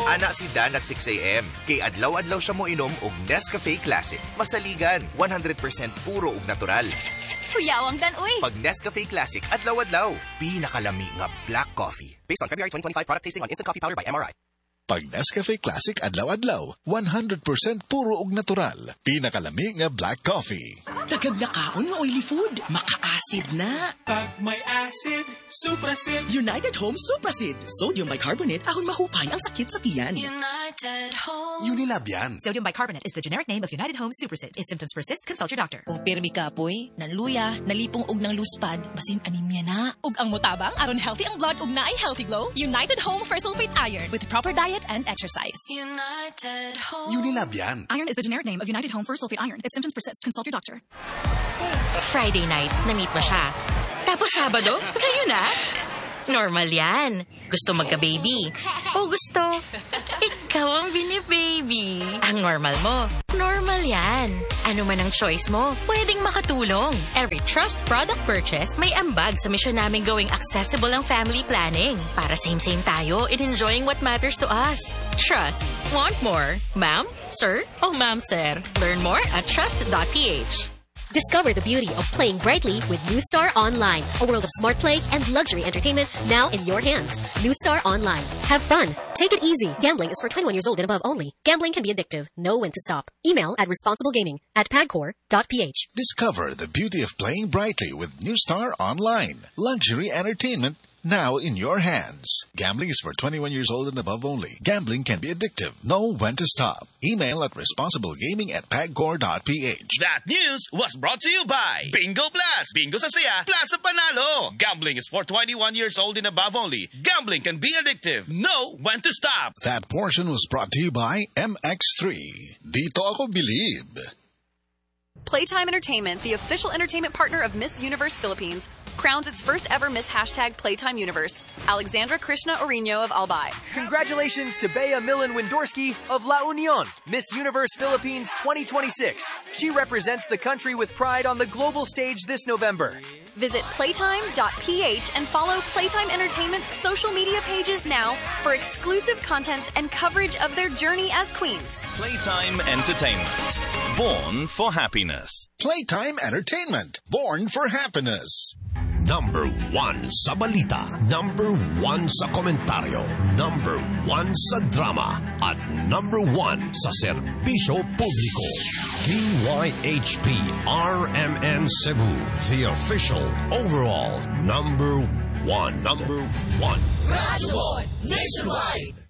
Ana si Dan at 6 a.m. Kay adlaw-adlaw siya mo inom og Nescafe Classic. Masaligan, 100% puro ug natural. Kuyawang Dan, uy! Pag Nescafe Classic, adlaw-adlaw. Pinakalami nga black coffee. Based on February 2025 product tasting on Instant Coffee Powder by MRI. Pag Nescafe Classic adlaw-adlaw, 100% puro ug natural. Pinakalami nga black coffee. Dagag na kaon nga oily food. Maka-acid na. Pag may acid, Suprasid. United Home Suprasid. Sodium bicarbonate ahon mahupay ang sakit sa tiyan. United Home. Unilab yan. Sodium bicarbonate is the generic name of United Home Suprasid. If symptoms persist, consult your doctor. Kung pirmi kapoy, nanluya, nalipong og ng luspad, basin anemia na. Ug ang mutabang aron healthy ang blood ug naay healthy glow. United Home First Sulfate Iron with proper diet and exercise. United Home. Unilab yan. Iron is the generic name of United Home First Sulfate Iron. If symptoms persist, consult your doctor. Friday night, na-meet mo siya. Tapos Sabado, kayo na. Normal yan. Gusto magka-baby. O gusto, ikaw ang bini-baby. Ang normal mo, normal yan. Ano man ang choice mo, pwedeng makatulong. Every Trust product purchase, may ambag sa misyon namin gawing accessible ang family planning. Para same-same tayo in enjoying what matters to us. Trust. Want more? Ma'am? Sir? O ma'am, sir? Learn more at trust.ph. Discover the beauty of playing brightly with New Star Online, a world of smart play and luxury entertainment now in your hands. New Star Online. Have fun. Take it easy. Gambling is for 21 years old and above only. Gambling can be addictive. Know when to stop. Email at responsiblegaming@pagcor.ph. Discover the beauty of playing brightly with New Star Online. Luxury entertainment now in your hands. Gambling is for 21 years old and above only. Gambling can be addictive. Know when to stop. Email at responsiblegaming@pagcor.ph. That news was brought to you by Bingo Plus. Bingo sa saya, plus sa panalo. Gambling is for 21 years old and above only. Gambling can be addictive. Know when to stop. That portion was brought to you by MX3. Dito ako believe. Playtime Entertainment, the official entertainment partner of Miss Universe Philippines, crowns its first ever Miss #Playtime Universe, Alexandra Krishna Orino of Albay. Congratulations to Bea Millen Windorski of La Union, Miss Universe Philippines 2026. She represents the country with pride on the global stage this November. Visit playtime.ph and follow Playtime Entertainment's social media pages now for exclusive contents and coverage of their journey as queens. Playtime Entertainment. Born for happiness. Playtime Entertainment. Born for happiness. Number 1 sa balita, number 1 sa komentaryo, number 1 sa drama, at number 1 sa serbisyo publiko. DYHP RMN Cebu, the official overall number 1. Number 1. Radyo Boy Nationwide.